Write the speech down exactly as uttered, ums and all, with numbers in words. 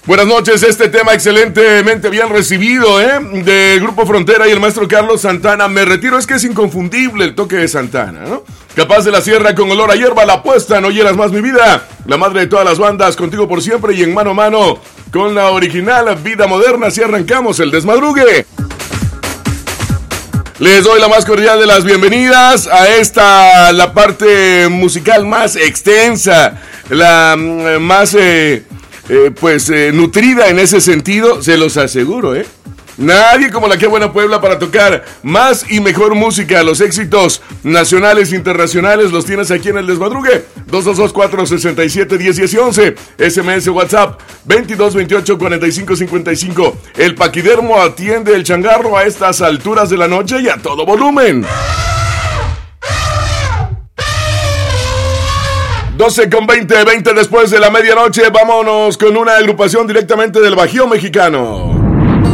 Buenas noches, este tema excelentemente bien recibido, ¿eh? Del Grupo Frontera y el maestro Carlos Santana. Me retiro, es que es inconfundible el toque de Santana, ¿no? Capaz de la sierra con olor a hierba, la apuesta, no hieras más mi vida. La madre de todas las bandas, contigo por siempre y en mano a mano con la original Vida Moderna. Así arrancamos el desmadrugue. Les doy la más cordial de las bienvenidas a esta, la parte musical más extensa, la más... Eh, Eh, pues eh, nutrida en ese sentido, se los aseguro, ¿eh? Nadie como la que buena Puebla para tocar más y mejor música. Los éxitos nacionales e internacionales los tienes aquí en el Desmadrugue. dos dos dos, cuatro seis siete, uno cero uno uno. S M S WhatsApp veintidós veintiocho cuarenta y cinco cincuenta y cinco. El paquidermo atiende el changarro a estas alturas de la noche y a todo volumen. doce con veinte, veinte después de la medianoche. Vámonos con una agrupación directamente del Bajío mexicano.